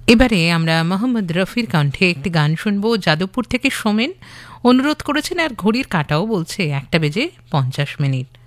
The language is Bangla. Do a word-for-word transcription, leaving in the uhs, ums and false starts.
এবারে আমরা মোহাম্মদ রফির কণ্ঠে একটি গান শুনবো। যাদবপুর থেকে সোমেন অনুরোধ করেছেন, আর ঘড়ির কাঁটাও বলছে একটা বেজে পঞ্চাশ মিনিট।